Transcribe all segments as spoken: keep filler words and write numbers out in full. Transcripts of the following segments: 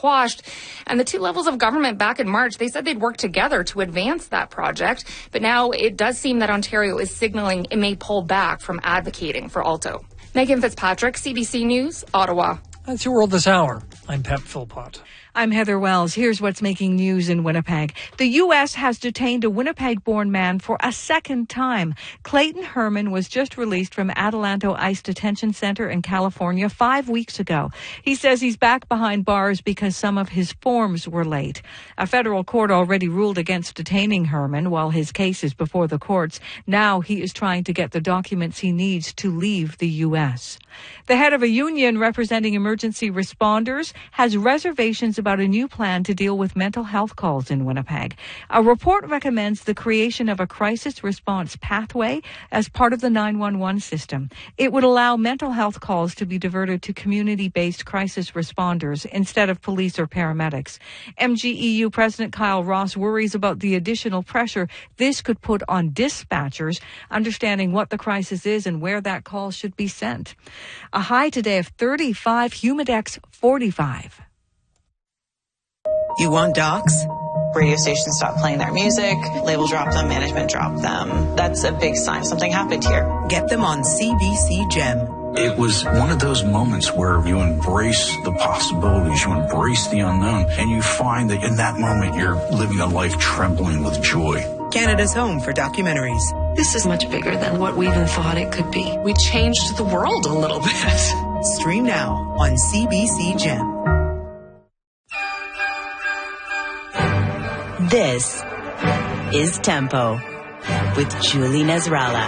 quashed. And the two levels of government back in March, they said they'd work together to advance that project. But now it does seem that Ontario is signaling it may pull back from advocating for Alto. Megan Fitzpatrick, C B C News, Ottawa. That's your world this hour. I'm Pep Philpott. I'm Heather Wells. Here's what's making news in Winnipeg. The U S has detained a Winnipeg-born man for a second time. Clayton Herman was just released from Adelanto ICE Detention Center in California five weeks ago. He says he's back behind bars because some of his forms were late. A federal court already ruled against detaining Herman while his case is before the courts. Now he is trying to get the documents he needs to leave the U S. The head of a union representing emergency responders has reservations about a new plan to deal with mental health calls in Winnipeg. A report recommends the creation of a crisis response pathway as part of the nine one one system. It would allow mental health calls to be diverted to community-based crisis responders instead of police or paramedics. M G E U President Kyle Ross worries about the additional pressure this could put on dispatchers, understanding what the crisis is and where that call should be sent. A high today of thirty-five, humidex forty-five. You want docs? Radio stations stop playing their music, label drop them, management drop them. That's a big sign something happened here. Get them on C B C Gem. It was one of those moments where you embrace the possibilities, you embrace the unknown, and you find that in that moment you're living a life trembling with joy. Canada's home for documentaries. This is much bigger than what we even thought it could be. We changed the world a little bit. Stream now on C B C Gem. This is Tempo with Julie Nasrallah.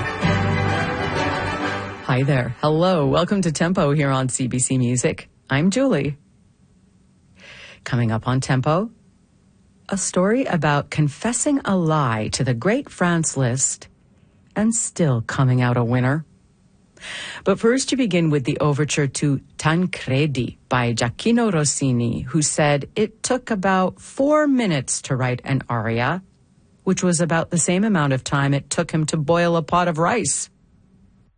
Hi there. Hello. Welcome to Tempo here on C B C Music. I'm Julie. Coming up on Tempo, a story about confessing a lie to the great Franz Liszt and still coming out a winner. But first, you begin with the overture to Tancredi by Gioacchino Rossini, who said it took about four minutes to write an aria, which was about the same amount of time it took him to boil a pot of rice.